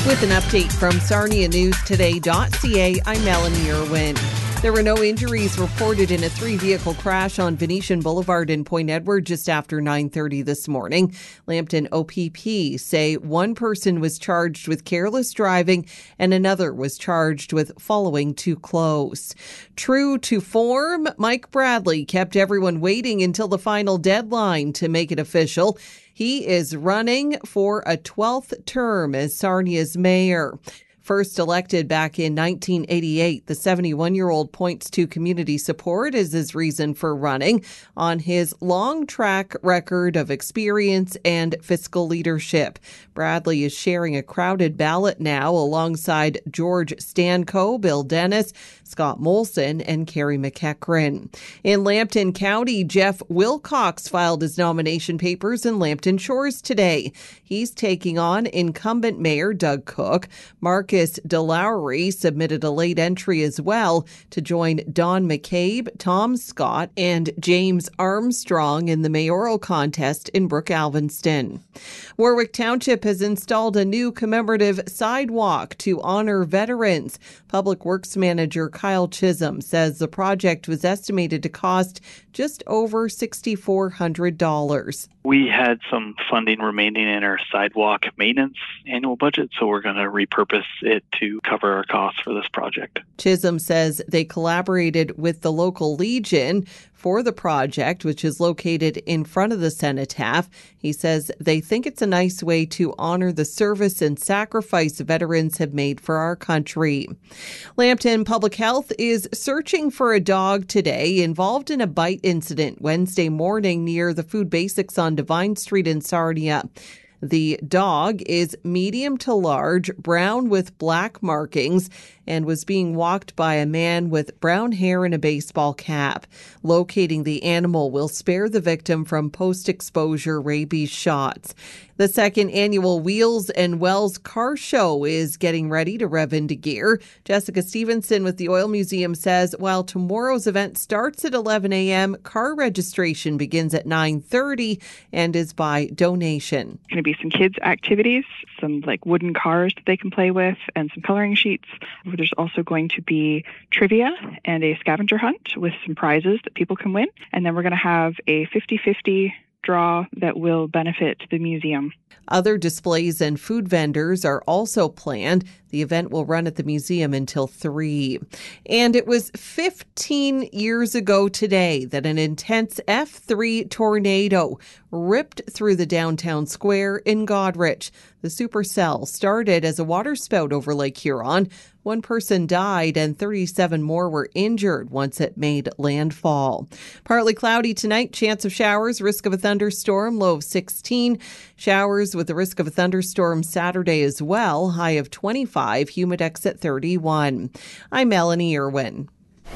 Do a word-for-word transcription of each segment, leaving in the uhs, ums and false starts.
With an update from Sarnia News Today dot c a, I'm Melanie Irwin. There were no injuries reported in a three-vehicle crash on Venetian Boulevard in Point Edward just after nine thirty this morning. Lambton O P P say one person was charged with careless driving and another was charged with following too close. True to form, Mike Bradley kept everyone waiting until the final deadline to make it official. He is running for a twelfth term as Sarnia's mayor. First elected back in nineteen eighty-eight, the seventy-one-year-old points to community support as his reason for running on his long track record of experience and fiscal leadership. Bradley is sharing a crowded ballot now alongside George Stanco, Bill Dennis, Scott Molson, and Carrie McEachran. In Lambton County, Jeff Wilcox filed his nomination papers in Lambton Shores today. He's taking on incumbent Mayor Doug Cook. Marcus DeLowry submitted a late entry as well to join Don McCabe, Tom Scott, and James Armstrong in the mayoral contest in Brook Alvinston. Warwick Township has installed a new commemorative sidewalk to honor veterans. Public Works Manager Kyle Chisholm says the project was estimated to cost just over six thousand four hundred dollars. We had some funding remaining in our sidewalk maintenance annual budget, so we're going to repurpose it to cover our costs for this project. Chisholm says they collaborated with the local Legion for the project, which is located in front of the cenotaph. He says they think it's a nice way to honor the service and sacrifice veterans have made for our country. Lambton Public Health is searching for a dog today involved in a bite incident Wednesday morning near the Food Basics on Divine Street in Sarnia. The dog is medium to large, brown with black markings, and was being walked by a man with brown hair and a baseball cap. Locating the animal will spare the victim from post-exposure rabies shots. The second annual Wheels and Wells Car Show is getting ready to rev into gear. Jessica Stevenson with the Oil Museum says while tomorrow's event starts at eleven a.m., car registration begins at nine thirty and is by donation. Going to be some kids' activities, some like wooden cars that they can play with, and some coloring sheets. There's also going to be trivia and a scavenger hunt with some prizes that people can win. And then we're going to have a fifty-fifty draw that will benefit the museum. Other displays and food vendors are also planned. The event will run at the museum until three. And it was fifteen years ago today that an intense F three tornado ripped through the downtown square in Goderich. The supercell started as a waterspout over Lake Huron. One person died and thirty-seven more were injured once it made landfall. Partly cloudy tonight, chance of showers, risk of a thunderstorm, low of sixteen. Showers with the risk of a thunderstorm Saturday as well, high of twenty-five, humidex at thirty-one. I'm Melanie Irwin.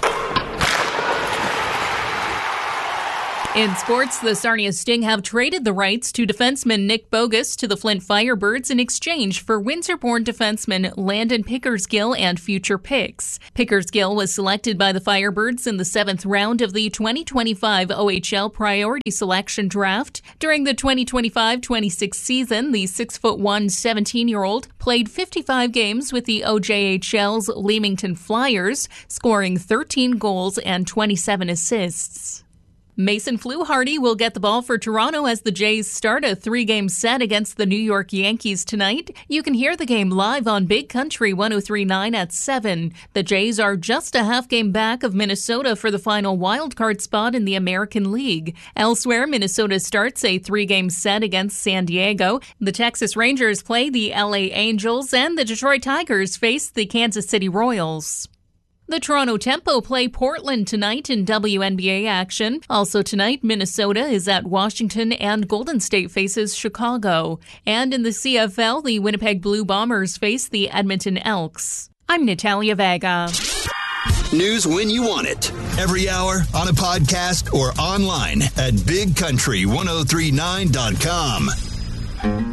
In sports, the Sarnia Sting have traded the rights to defenseman Nick Bogus to the Flint Firebirds in exchange for Windsor-born defenseman Landon Pickersgill and future picks. Pickersgill was selected by the Firebirds in the seventh round of the twenty twenty-five O H L Priority Selection Draft. During the twenty twenty-five twenty-six season, the six foot one seventeen-year-old played fifty-five games with the O J H L's Leamington Flyers, scoring thirteen goals and twenty-seven assists. Mason Fluharty will get the ball for Toronto as the Jays start a three-game set against the New York Yankees tonight. You can hear the game live on Big Country one oh three point nine at seven. The Jays are just a half game back of Minnesota for the final wildcard spot in the American League. Elsewhere, Minnesota starts a three-game set against San Diego. The Texas Rangers play the L A Angels, and the Detroit Tigers face the Kansas City Royals. The Toronto Tempo play Portland tonight in W N B A action. Also tonight, Minnesota is at Washington and Golden State faces Chicago. And in the C F L, the Winnipeg Blue Bombers face the Edmonton Elks. I'm Natalia Vega. News when you want it. Every hour, on a podcast, or online at big country ten thirty-nine dot com.